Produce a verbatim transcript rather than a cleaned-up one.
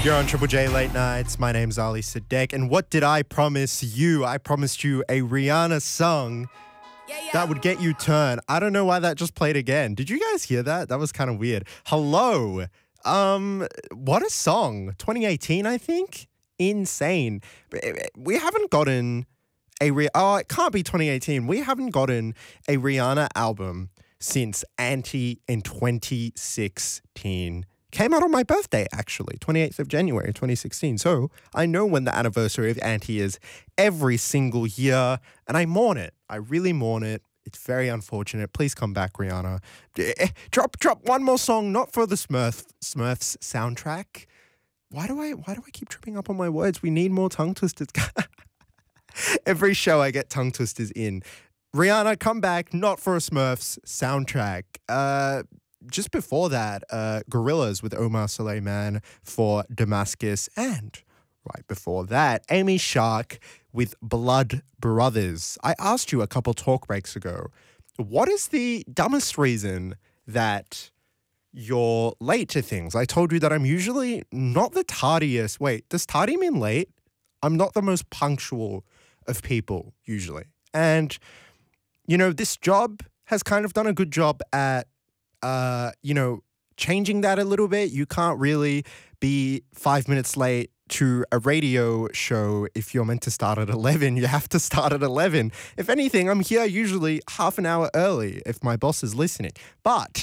You're on Triple J Late Nights. My name's Ali Sadek. And what did I promise you? I promised you a Rihanna song Yeah, yeah. that would get you turned. I don't know why that just played again. Did you guys hear that? That was kind of weird. Hello. Um, what a song. twenty eighteen, I think. Insane. We haven't gotten a Rih- oh, it can't be twenty eighteen. We haven't gotten a Rihanna album since Anti in twenty sixteen. Came out on my birthday, actually, twenty-eighth of January, twenty sixteen. So I know when the anniversary of Anti is every single year, and I mourn it. I really mourn it. It's very unfortunate. Please come back, Rihanna. Eh, Drop, drop one more song, not for the Smurf, Smurfs soundtrack. Why do I, why do I keep tripping up on my words? We need more tongue twisters. Every show I get tongue twisters in. Rihanna, come back, not for a Smurfs soundtrack. Uh... Just before that, uh, Gorillaz with Omar Suleiman for Damascus. And right before that, Amy Shark with Blood Brothers. I asked you a couple talk breaks ago, what is the dumbest reason that you're late to things? I told you that I'm usually not the tardiest. Wait, does tardy mean late? I'm not the most punctual of people, usually. And, you know, this job has kind of done a good job at Uh, you know, changing that a little bit. You can't really be five minutes late to a radio show if you're meant to start at eleven. You have to start at eleven. If anything, I'm here usually half an hour early if my boss is listening. But